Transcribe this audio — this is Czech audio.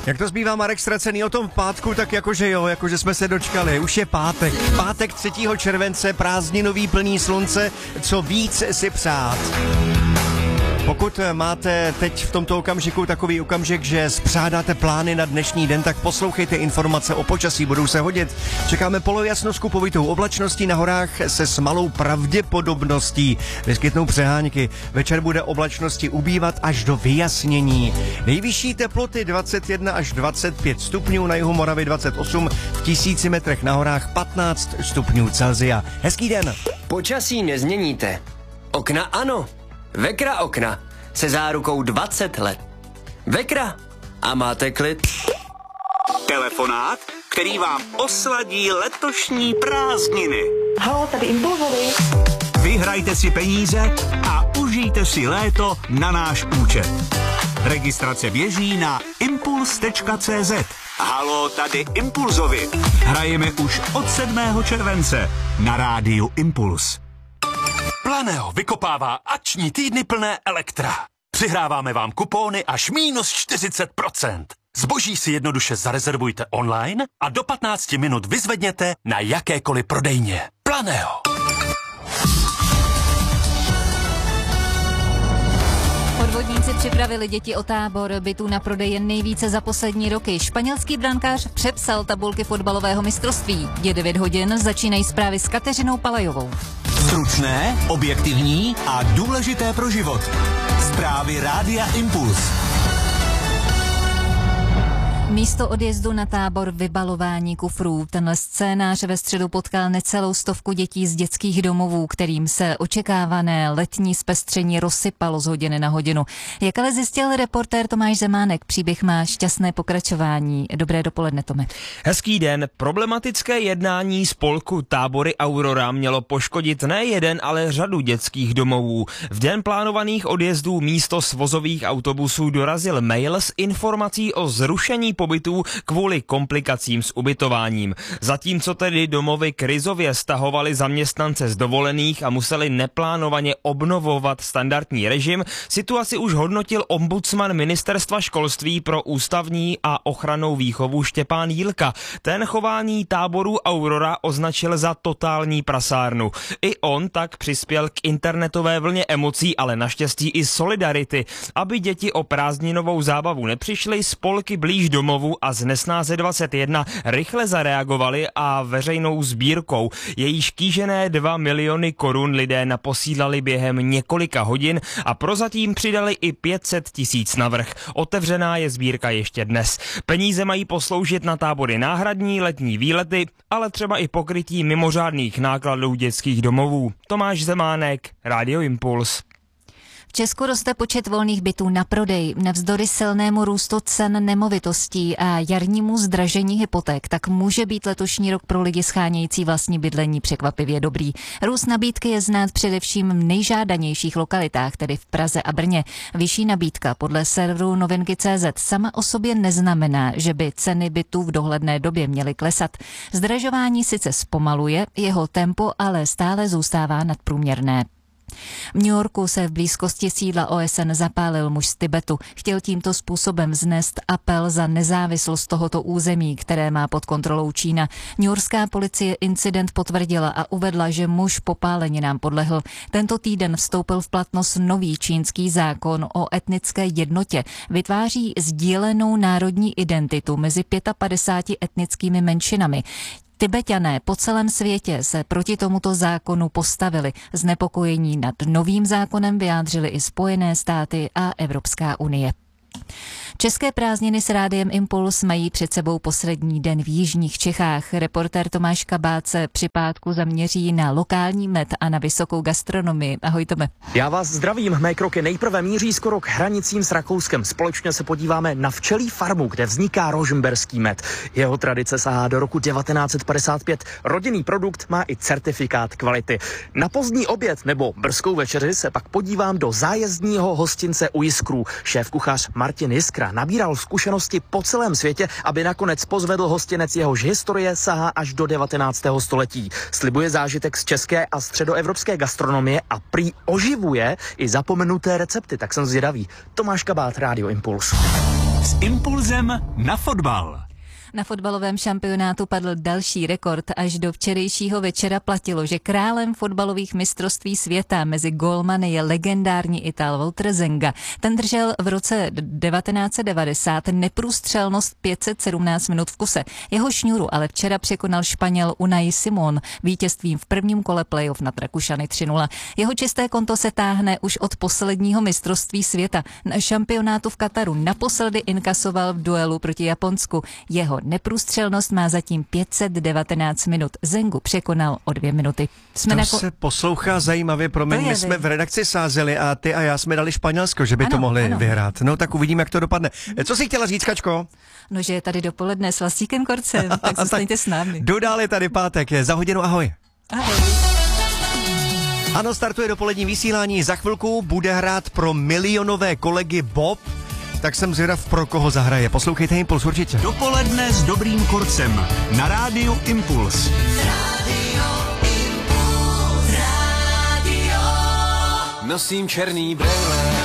Jak to zbývá, Marek Ztracený o tom pátku, tak jakože jo, jakože jsme se dočkali. Už je pátek. Pátek 3. července, prázdninový, plný slunce, co víc si přát. Pokud máte teď v tomto okamžiku takový okamžik, že spřádáte plány na dnešní den, tak poslouchejte informace o počasí, budou se hodit. Čekáme polojasno s kupovitou oblačností, na horách se s malou pravděpodobností vyskytnou přehánky. Večer bude oblačnosti ubývat až do vyjasnění. Nejvyšší teploty 21 až 25 stupňů, na jihu Moravy 28, v 1000 metrech na horách 15 stupňů Celsia. Hezký den. Počasí nezměníte. Okna ano. Vekra okna se zárukou 20 let. Vekra a máte klid. Telefonát, který vám osladí letošní prázdniny. Haló, tady Impulzovi. Vyhrajte si peníze a užijte si léto na náš účet. Registrace běží na impuls.cz. Haló, tady Impulzovi. Hrajeme už od 7. července na rádiu Impuls. Planeo vykopává akční týdny plné elektra. Přihráváme vám kupóny až minus 40%. Zboží si jednoduše zarezervujte online a do 15 minut vyzvedněte na jakékoliv prodejně. Planeo. Podvodníci připravili děti o tábor bytů na prodej jen nejvíce za poslední roky. Španělský brankář přepsal tabulky fotbalového mistrovství. Je 9 hodin, začínají zprávy s Kateřinou Palajovou. Stručné, objektivní a důležité pro život. Zprávy Rádia Impuls. Místo odjezdu na tábor, vybalování kufrů. Tenhle scénář ve středu potkal necelou 100 dětí z dětských domovů, kterým se očekávané letní zpestření rozsypalo z hodiny na hodinu. Jak ale zjistil reportér Tomáš Zemánek, příběh má šťastné pokračování. Dobré dopoledne, Tome. Hezký den. Problematické jednání spolku Tábory Aurora mělo poškodit ne jeden, ale řadu dětských domovů. V den plánovaných odjezdů místo svozových autobusů dorazil mail s informací o zrušení pobytů kvůli komplikacím s ubytováním. Zatímco tedy domovy krizově stahovali zaměstnance z dovolených a museli neplánovaně obnovovat standardní režim, situaci už hodnotil ombudsman Ministerstva školství pro ústavní a ochrannou výchovu Štěpán Jílka. Ten chování táboru Aurora označil za totální prasárnu. I on tak přispěl k internetové vlně emocí, ale naštěstí i solidarity. Aby děti o prázdninovou zábavu nepřišly, spolky blíž domovu a z Nesnáze 21 rychle zareagovali a veřejnou sbírkou, jejíž kýžené 2 miliony korun lidé naposílali během několika hodin a prozatím přidali i 500 000 navrch. Otevřená je sbírka ještě dnes. Peníze mají posloužit na tábory náhradní, letní výlety, ale třeba i pokrytí mimořádných nákladů dětských domovů. Tomáš Zemánek, Rádio Impuls. V Česku roste počet volných bytů na prodej. Navzdory silnému růstu cen nemovitostí a jarnímu zdražení hypoték, tak může být letošní rok pro lidi schánějící vlastní bydlení překvapivě dobrý. Růst nabídky je znát především v nejžádanějších lokalitách, tedy v Praze a Brně. Vyšší nabídka podle serveru Novinky.cz sama o sobě neznamená, že by ceny bytů v dohledné době měly klesat. Zdražování sice zpomaluje, jeho tempo ale stále zůstává nadprůměrné. V New Yorku se v blízkosti sídla OSN zapálil muž z Tibetu. Chtěl tímto způsobem vznést apel za nezávislost tohoto území, které má pod kontrolou Čína. Newyorská policie incident potvrdila a uvedla, že muž popáleninám podlehl. Tento týden vstoupil v platnost nový čínský zákon o etnické jednotě. Vytváří sdílenou národní identitu mezi 55 etnickými menšinami. Tibetané po celém světě se proti tomuto zákonu postavili. Znepokojení nad novým zákonem vyjádřili i Spojené státy a Evropská unie. České prázdniny s Rádiem Impuls mají před sebou poslední den v jižních Čechách. Reportér Tomáš Kabát se při pátku zaměří na lokální med a na vysokou gastronomii. Ahoj, Tome. Já vás zdravím. Mé kroky nejprve míří skoro k hranicím s Rakouskem. Společně se podíváme na včelí farmu, kde vzniká rožmberský med. Jeho tradice sahá do roku 1955. Rodinný produkt má i certifikát kvality. Na pozdní oběd nebo brzkou večeři se pak podívám do zájezdního hostince u Jiskrů. Šéfkuchař Martin Jiskra nabíral zkušenosti po celém světě, aby nakonec pozvedl hostinec, jehož historie sahá až do 19. století. Slibuje zážitek z české a středoevropské gastronomie a prý oživuje i zapomenuté recepty, tak jsem zvědavý. Tomáš Kabát, Rádio Impuls. S Impulzem na fotbal. Na fotbalovém šampionátu padl další rekord. Až do včerejšího večera platilo, že králem fotbalových mistrovství světa mezi gólmany je legendární Ital Walter Zenga. Ten držel v roce 1990 neprůstřelnost 517 minut v kuse. Jeho šňůru ale včera překonal Španěl Unai Simón vítězstvím v prvním kole playoff nad Rakušany 3-0. Jeho čisté konto se táhne už od posledního mistrovství světa. Na šampionátu v Kataru naposledy inkasoval v duelu proti Japonsku. Jeho neprůstřelnost má zatím 519 minut. Zengu překonal o 2 minuty. Se poslouchá zajímavě, my jsme v redakci sázeli a ty a já jsme dali Španělsko, že by to mohli vyhrát. No tak uvidíme, jak to dopadne. Co jsi chtěla říct, Kačko? No, že je tady dopoledne s Vlastíkem Korcem, tak zůstaňte s námi. Dodál je tady pátek, za hodinu ahoj. Ahoj. Ano, startuje dopolední vysílání, za chvilku bude hrát pro milionové kolegy Bob. Tak jsem zvědav, pro koho zahraje. Poslouchejte Impuls určitě. Dopoledne s Dobrým Korcem na rádiu Impuls. Nosím černý brýle